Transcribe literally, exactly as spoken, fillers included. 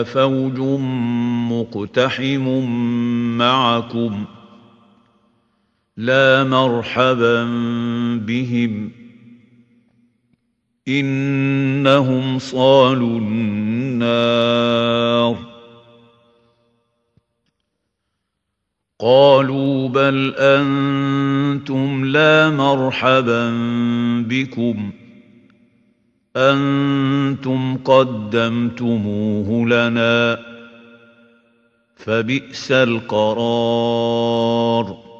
فوج مقتحم معكم لا مرحبا بهم إنهم صالوا النار قالوا بل أنتم لا مرحبا بكم أنتم قدمتموه لنا فبئس القرار